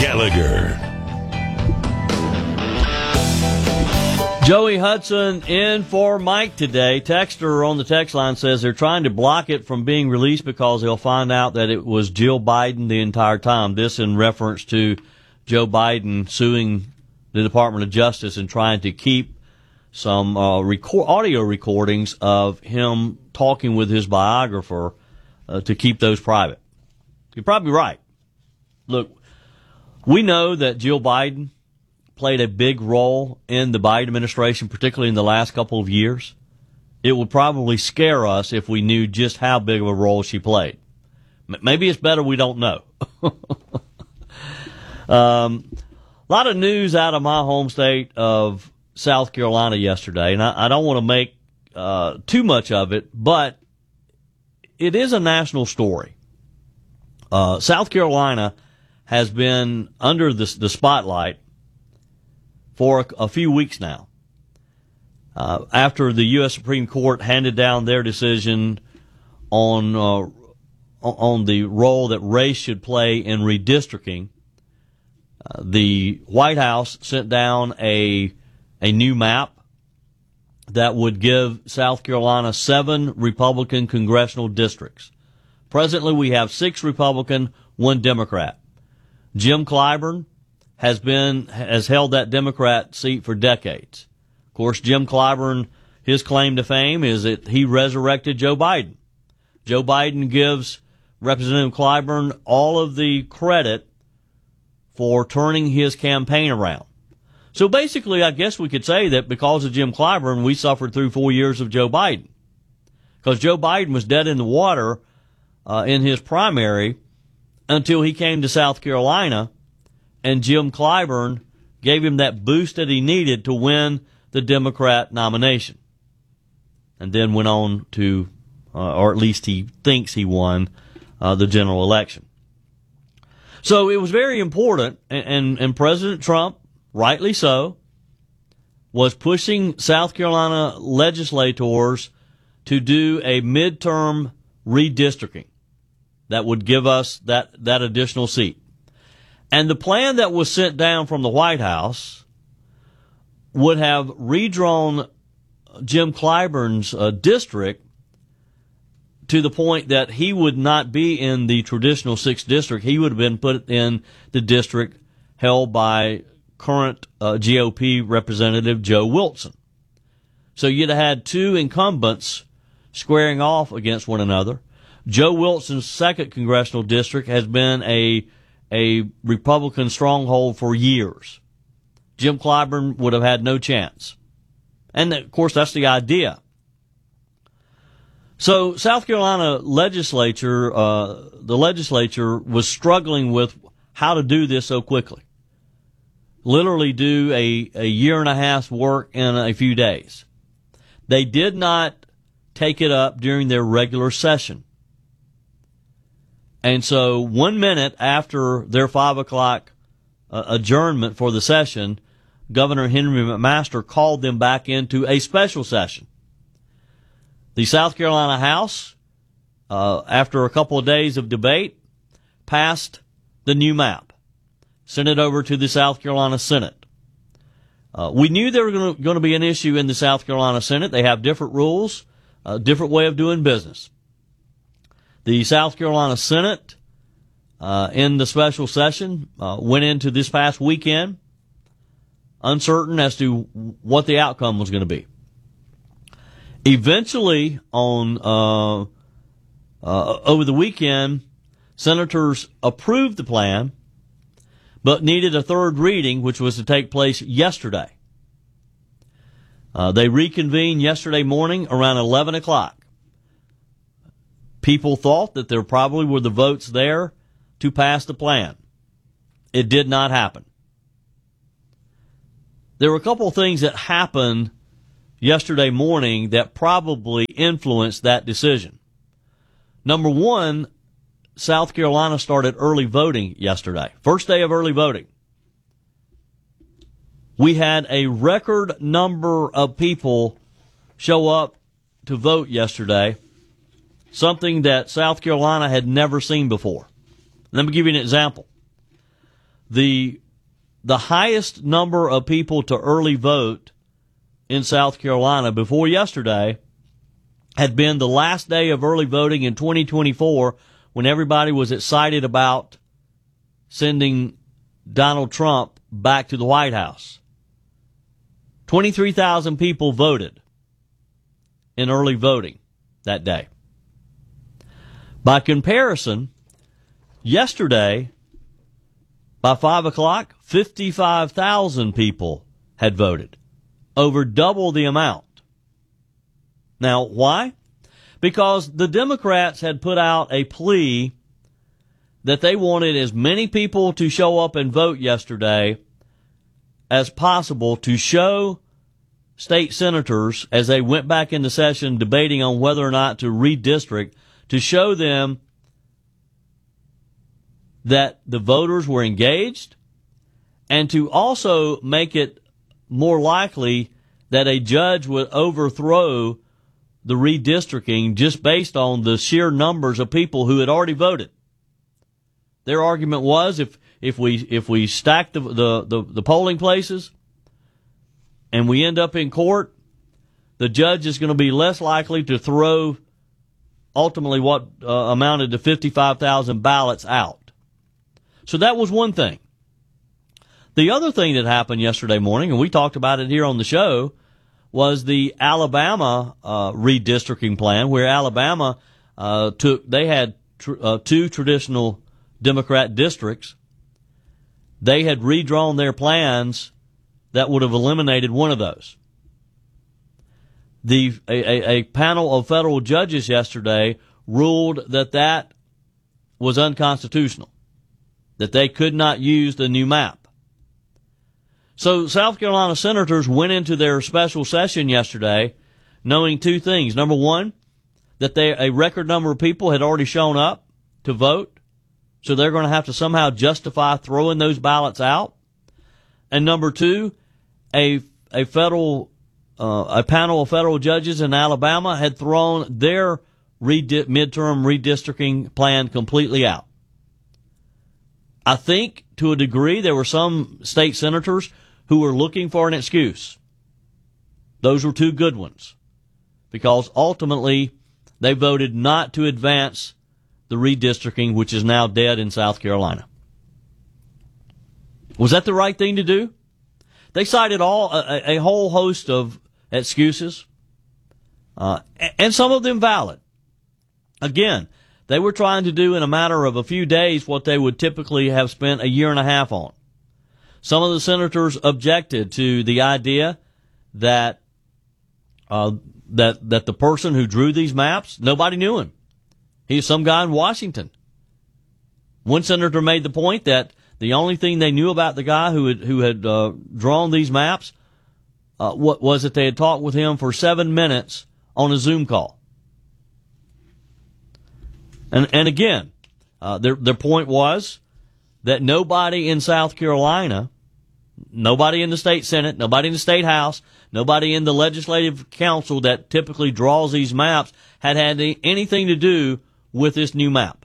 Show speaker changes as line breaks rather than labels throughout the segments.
Gallagher.
Joey Hudson in for Mike today. Texter on the text line says they're trying to block it from being released because they'll find out that it was Jill Biden the entire time. This in reference to Joe Biden suing the Department of Justice and trying to keep some audio recordings of him talking with his biographer to keep those private. You're probably right. Look, we know that Jill Biden played a big role in the Biden administration, particularly in the last couple of years. It would probably scare us if we knew just how big of a role she played. Maybe it's better we don't know. A lot of news out of my home state of South Carolina yesterday, and I don't want to make too much of it, but it is a national story. South Carolina has been under the spotlight for a few weeks now. After the U.S. Supreme Court handed down their decision on the role that race should play in redistricting, the White House sent down a new map that would give South Carolina 7 Republican congressional districts. Presently, we have 6 Republican, 1 Democrat. Jim Clyburn has held that Democrat seat for decades. Of course, Jim Clyburn, his claim to fame is that he resurrected Joe Biden. Joe Biden gives Representative Clyburn all of the credit for turning his campaign around. So basically, I guess we could say that because of Jim Clyburn, we suffered through 4 years of Joe Biden. Because Joe Biden was dead in the water in his primary until he came to South Carolina, and Jim Clyburn gave him that boost that he needed to win the Democrat nomination. And then went on to, or at least he thinks he won, the general election. So it was very important, and President Trump, rightly so, was pushing South Carolina legislators to do a midterm redistricting that would give us that additional seat. And the plan that was sent down from the White House would have redrawn Jim Clyburn's district to the point that he would not be in the traditional 6th district. He would have been put in the district held by current GOP Representative Joe Wilson. So you'd have had 2 incumbents squaring off against one another. Joe Wilson's 2nd congressional district has been a Republican stronghold for years. Jim Clyburn would have had no chance. And, of course, that's the idea. So South Carolina legislature, the legislature was struggling with how to do this so quickly. Literally do a year and a half's work in a few days. They did not take it up during their regular session. And so 1 minute after their 5 o'clock adjournment for the session, Governor Henry McMaster called them back into a special session. The South Carolina House, after a couple of days of debate, passed the new map, sent it over to the South Carolina Senate. We knew there was going to be an issue in the South Carolina Senate. They have different rules, a different way of doing business. The South Carolina Senate, in the special session, went into this past weekend uncertain as to what the outcome was going to be. Eventually, over the weekend, senators approved the plan, but needed a 3rd reading, which was to take place yesterday. They reconvened yesterday morning around 11 o'clock. People thought that there probably were the votes there to pass the plan. It did not happen. There were a couple of things that happened yesterday morning that probably influenced that decision. Number one, South Carolina started early voting yesterday. First day of early voting. We had a record number of people show up to vote yesterday, something that South Carolina had never seen before. Let me give you an example. the highest number of people to early vote in South Carolina before yesterday had been the last day of early voting in 2024, when everybody was excited about sending Donald Trump back to the White House. 23,000 people voted in early voting that day. By comparison, yesterday, by 5 o'clock, 55,000 people had voted, over double the amount. Now, why? Because the Democrats had put out a plea that they wanted as many people to show up and vote yesterday as possible to show state senators, as they went back into session debating on whether or not to redistrict, to show them that the voters were engaged, and to also make it more likely that a judge would overthrow the redistricting just based on the sheer numbers of people who had already voted. Their argument was if we stack the polling places and we end up in court, the judge is going to be less likely to throw ultimately what amounted to 55,000 ballots out. So that was one thing. The other thing that happened yesterday morning, and we talked about it here on the show, was the Alabama redistricting plan, where Alabama they had two traditional Democrat districts. They had redrawn their plans that would have eliminated one of those. A panel of federal judges yesterday ruled that was unconstitutional, that they could not use the new map. So South Carolina senators went into their special session yesterday knowing two things. Number one, that a record number of people had already shown up to vote, so they're going to have to somehow justify throwing those ballots out. And number two, a panel of federal judges in Alabama had thrown their midterm redistricting plan completely out. I think, to a degree, there were some state senators who were looking for an excuse. Those were two good ones, because ultimately they voted not to advance the redistricting, which is now dead in South Carolina. Was that the right thing to do? They cited a whole host of excuses, and some of them valid. Again, they were trying to do in a matter of a few days what they would typically have spent a year and a half on. Some of the senators objected to the idea that the person who drew these maps, nobody knew him. He's some guy in Washington. One senator made the point that the only thing they knew about the guy who had drawn these maps was that they had talked with him for 7 minutes on a Zoom call. And again, their point was that nobody in South Carolina, nobody in the state Senate, nobody in the state House, nobody in the legislative council that typically draws these maps had anything to do with this new map.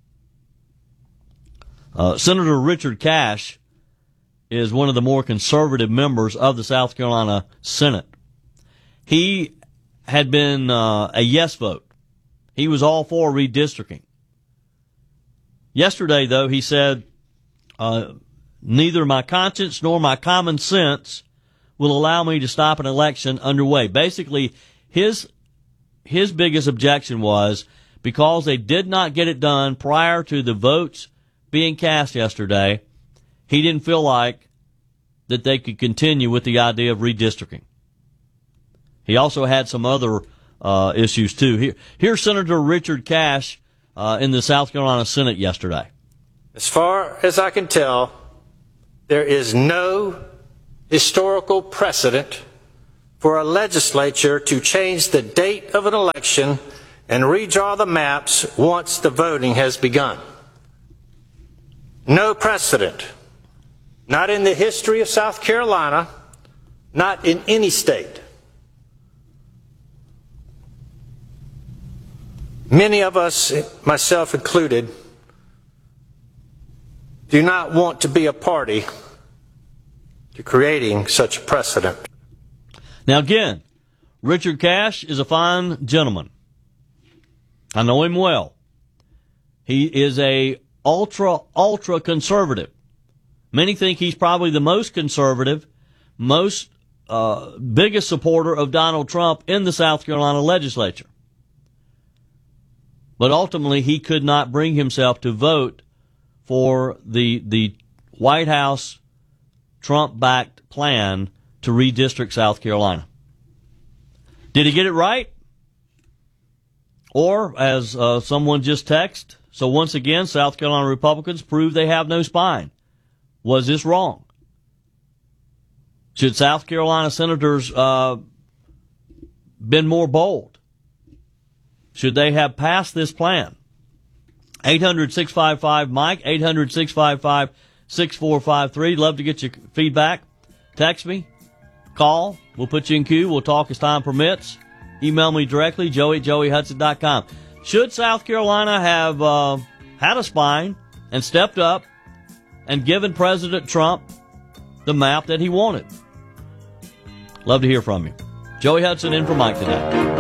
Senator Richard Cash is one of the more conservative members of the South Carolina Senate. He had been a yes vote. He was all for redistricting. Yesterday, though, he said, neither my conscience nor my common sense will allow me to stop an election underway. Basically, his biggest objection was because they did not get it done prior to the votes being cast yesterday, he didn't feel like that they could continue with the idea of redistricting. He also had some other issues, too. Here's Senator Richard Cash in the South Carolina Senate yesterday.
As far as I can tell, there is no historical precedent for a legislature to change the date of an election and redraw the maps once the voting has begun. No precedent. Not in the history of South Carolina, not in any state. Many of us, myself included, do not want to be a party to creating such a precedent.
Now again, Richard Cash is a fine gentleman. I know him well. He is a ultra conservative. Many think he's probably the most conservative, biggest supporter of Donald Trump in the South Carolina legislature. But ultimately, he could not bring himself to vote for the White House Trump-backed plan to redistrict South Carolina. Did he get it right? Or, as someone just texted, so once again, South Carolina Republicans prove they have no spine. Was this wrong? Should South Carolina senators been more bold? Should they have passed this plan? 800-655-MIKE, 800-655-6453. Love to get your feedback. Text me. Call. We'll put you in queue. We'll talk as time permits. Email me directly, joey@joeyhudson.com. Should South Carolina have had a spine and stepped up and given President Trump the map that he wanted? Love to hear from you. Joey Hudson in for Mike today.